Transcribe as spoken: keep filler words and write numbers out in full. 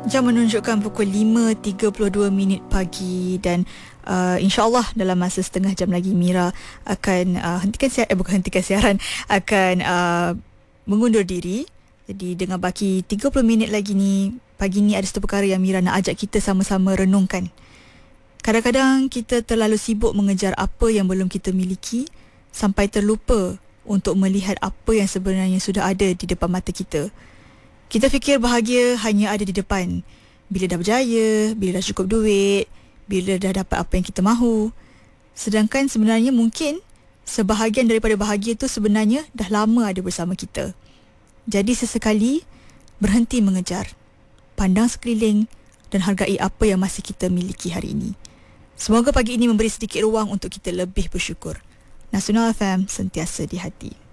Jam menunjukkan pukul lima tiga puluh dua minit pagi dan uh, insyaAllah dalam masa setengah jam lagi Mira akan uh, hentikan siaran, eh, bukan hentikan siaran, akan uh, mengundur diri. Jadi dengan baki tiga puluh minit lagi ni, pagi ni ada satu perkara yang Mira nak ajak kita sama-sama renungkan. Kadang-kadang kita terlalu sibuk mengejar apa yang belum kita miliki sampai terlupa untuk melihat apa yang sebenarnya sudah ada di depan mata kita. Kita fikir bahagia hanya ada di depan. Bila dah berjaya, bila dah cukup duit, bila dah dapat apa yang kita mahu. Sedangkan sebenarnya mungkin sebahagian daripada bahagia tu sebenarnya dah lama ada bersama kita. Jadi sesekali berhenti mengejar. Pandang sekeliling dan hargai apa yang masih kita miliki hari ini. Semoga pagi ini memberi sedikit ruang untuk kita lebih bersyukur. Nasional F M, sentiasa di hati.